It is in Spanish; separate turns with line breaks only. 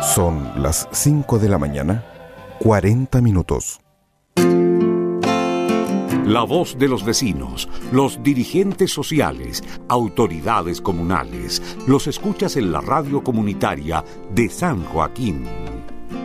Son las 5 de la mañana, 40 minutos.
La voz de los vecinos, los dirigentes sociales, autoridades comunales, los escuchas en la radio comunitaria de San Joaquín.